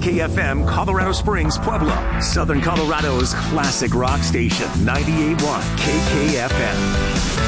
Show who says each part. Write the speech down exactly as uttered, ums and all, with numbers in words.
Speaker 1: K F M, Colorado Springs, Pueblo, Southern Colorado's classic rock station, ninety-eight point one K K F M.